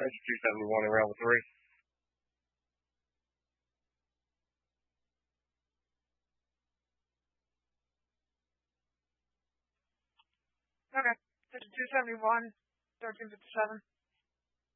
That's 271 around with 3. Okay. That's 271, 1357.